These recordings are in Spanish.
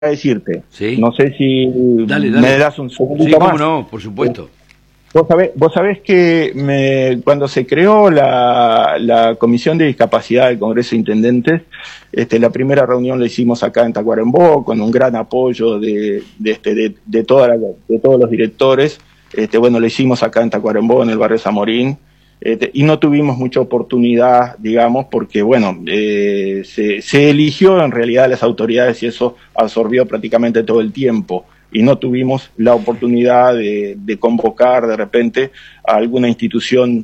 decirte. Sí. No sé si Dale. me das un segundito Sí, cómo más. no, por supuesto. Vos sabés que cuando se creó la Comisión de Discapacidad del Congreso de Intendentes, la primera reunión la hicimos acá en Tacuarembó, con un gran apoyo de todos los directores. La hicimos acá en Tacuarembó, en el barrio Zamorín, y no tuvimos mucha oportunidad, digamos, porque, se eligió en realidad a las autoridades y eso absorbió prácticamente todo el tiempo. Y no tuvimos la oportunidad de convocar de repente a alguna institución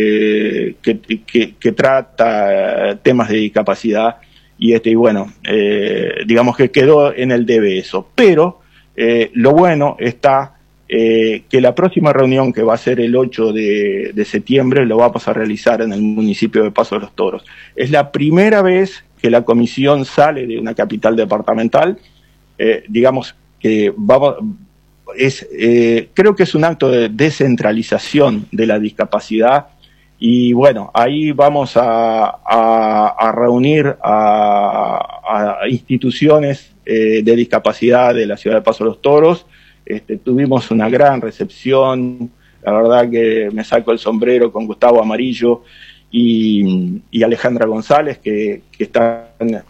que trata temas de discapacidad y digamos que quedó en el debe eso. Pero lo bueno está que la próxima reunión, que va a ser el 8 de septiembre, lo vamos a realizar en el municipio de Paso de los Toros. Es la primera vez que la comisión sale de una capital departamental, creo que es un acto de descentralización de la discapacidad y ahí vamos a reunir a instituciones de discapacidad de la ciudad de Paso de los Toros. Tuvimos una gran recepción, la verdad que me saco el sombrero con Gustavo Amarillo y Alejandra González, que están...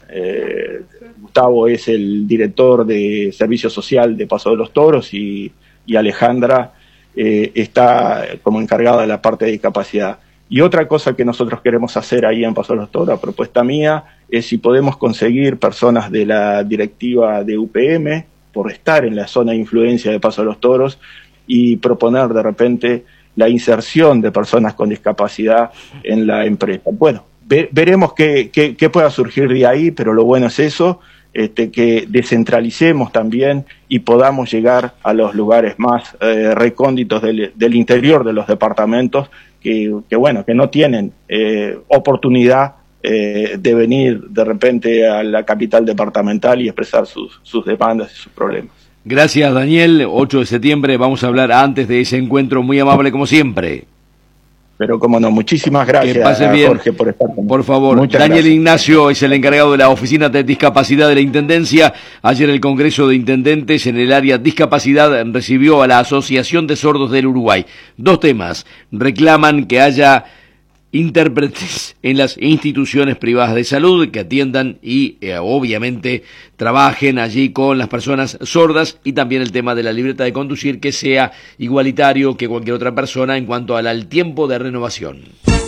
Gustavo es el director de Servicio Social de Paso de los Toros y Alejandra está como encargada de la parte de discapacidad. Y otra cosa que nosotros queremos hacer ahí en Paso de los Toros, a propuesta mía, es si podemos conseguir personas de la directiva de UPM, por estar en la zona de influencia de Paso de los Toros, y proponer de repente la inserción de personas con discapacidad en la empresa. Bueno, veremos qué pueda surgir de ahí, pero lo bueno es eso, que descentralicemos también y podamos llegar a los lugares más recónditos del interior de los departamentos que no tienen oportunidad de venir de repente a la capital departamental y expresar sus demandas y sus problemas. Gracias, Daniel. 8 de septiembre vamos a hablar antes de ese encuentro, muy amable como siempre. Pero cómo no, muchísimas gracias, que pase bien. Jorge, por estar conmigo. Por favor, Muchas Daniel gracias. Ignacio es el encargado de la Oficina de Discapacidad de la Intendencia. Ayer el Congreso de Intendentes en el área discapacidad recibió a la Asociación de Sordos del Uruguay. 2 temas. Reclaman que haya intérpretes en las instituciones privadas de salud que atiendan y obviamente trabajen allí con las personas sordas, y también el tema de la libreta de conducir, que sea igualitario que cualquier otra persona en cuanto al tiempo de renovación.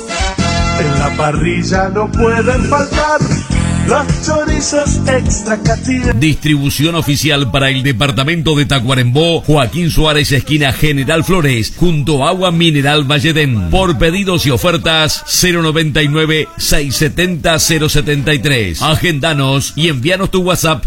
En la parrilla no pueden faltar los chorizos extra Cativelli. Distribución oficial para el departamento de Tacuarembó, Joaquín Suárez, esquina General Flores, junto a Agua Mineral Valledén. Por pedidos y ofertas, 099-670-073. Agendanos y envíanos tu WhatsApp,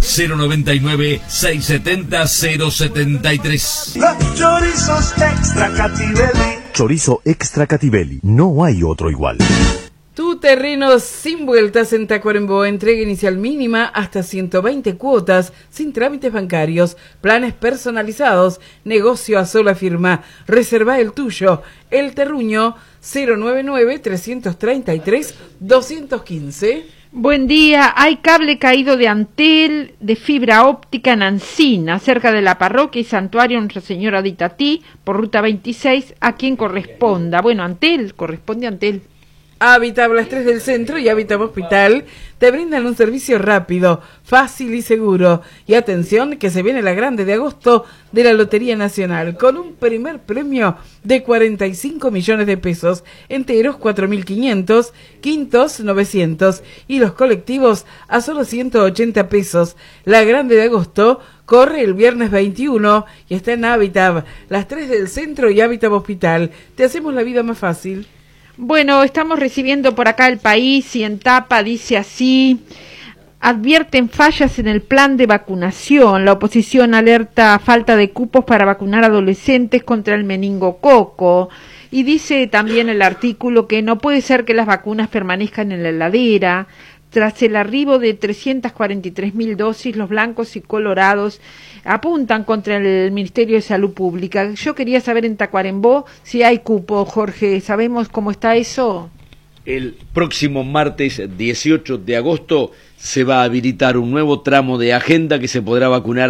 099-670-073. Los chorizos extra Cativelli. Chorizo extra Cativelli, no hay otro igual. Tu terreno sin vueltas en Tacuarembó. Entrega inicial mínima hasta 120 cuotas, sin trámites bancarios, planes personalizados, negocio a sola firma. Reserva el tuyo. El Terruño, 099-333-215. Buen día, hay cable caído de Antel de fibra óptica en Ancina, cerca de la parroquia y santuario Nuestra Señora de Itatí, por ruta 26, a quien corresponda. Bueno, Antel, corresponde a Antel. Hábitat Las 3 del Centro y Hábitat Hospital te brindan un servicio rápido, fácil y seguro. Y atención, que se viene la grande de agosto de la Lotería Nacional, con un primer premio de 45 millones de pesos, enteros 4.500, quintos 900 y los colectivos a solo 180 pesos. La grande de agosto corre el viernes 21 y está en Hábitat Las 3 del Centro y Hábitat Hospital. Te hacemos la vida más fácil. Bueno, estamos recibiendo por acá El País y en tapa dice así: advierten fallas en el plan de vacunación. La oposición alerta falta de cupos para vacunar adolescentes contra el meningococo. Y dice también el artículo que no puede ser que las vacunas permanezcan en la heladera. Tras el arribo de 343.000 dosis, los blancos y colorados apuntan contra el Ministerio de Salud Pública. Yo quería saber en Tacuarembó si hay cupo, Jorge. ¿Sabemos cómo está eso? El próximo martes 18 de agosto se va a habilitar un nuevo tramo de agenda que se podrá vacunar